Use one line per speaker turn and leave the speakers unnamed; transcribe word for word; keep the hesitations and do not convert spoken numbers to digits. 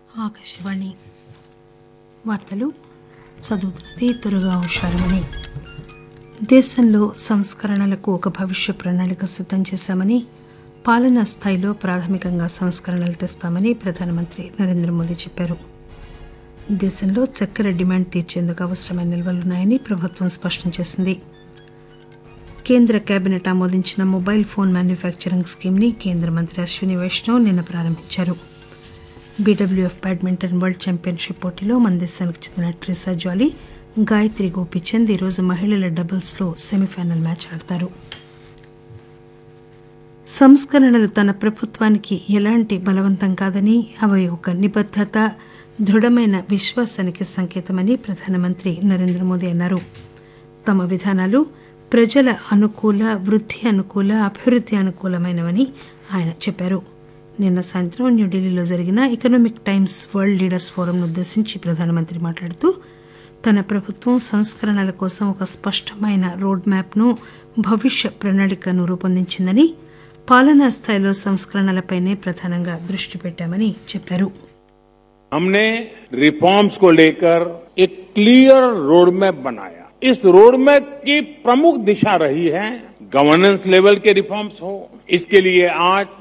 ఆకాశవాణి వార్తలు చదువుతున్నది త్వరగా హుషారమని. దేశంలో సంస్కరణలకు ఒక భవిష్య ప్రణాళిక సిద్దం చేశామని, పాలనా స్థాయిలో ప్రాథమికంగా సంస్కరణలు తెస్తామని ప్రధానమంత్రి నరేంద్ర మోదీ చెప్పారు. దేశంలో చక్కెర డిమాండ్ తీర్చేందుకు అవసరమైన నిల్వలున్నాయని ప్రభుత్వం స్పష్టం చేసింది. కేంద్ర కేబినెట్ ఆమోదించిన మొబైల్ ఫోన్ మ్యానుఫ్యాక్చరింగ్ స్కీమ్ని కేంద్ర మంత్రి అశ్విని వైష్ణవ్ నిన్న ప్రారంభించారు. బీడబ్ల్యూఎఫ్ బ్యాడ్మింటన్ వరల్డ్ ఛాంపియన్షిప్ పోటీలో మన దేశానికి చెందిన ట్రిసా జాలీ, గాయత్రి గోపీచంద్ ఈరోజు మహిళల డబుల్స్లో సెమీఫైనల్ మ్యాచ్ ఆడతారు. సంస్కరణలు తన ప్రభుత్వానికి ఎలాంటి బలవంతం కాదని, అవి ఒక నిబద్దత, దృఢమైన విశ్వాసానికి సంకేతమని ప్రధానమంత్రి నరేంద్ర మోదీ అన్నారు. తమ విధానాలు ప్రజల అనుకూల, వృద్ధి అనుకూల, అభివృద్ధి అనుకూలమైనవని ఆయన చెప్పారు. నిన్న సాయంత్రం న్యూఢిల్లీలో జరిగిన ఎకనామిక్ టైమ్స్ వరల్డ్ లీడర్స్ ఫోరంను ఉద్దేశించి ప్రధానమంత్రి మాట్లాడుతూ, తన ప్రభుత్వం సంస్కరణల కోసం ఒక స్పష్టమైన రోడ్ మ్యాప్ను, భవిష్య ప్రణాళికను రూపొందించిందని, పాలనా స్థాయిలో సంస్కరణలపైనే ప్రధానంగా దృష్టి పెట్టామని చెప్పారు.
हमने रिफॉर्म्स को लेकर एक क्लियर रोड मैप बनाया. इस रोड मैप की प्रमुख दिशा रही है गवर्नेंस लेवल के रिफॉर्म्स हो. इसके लिए आज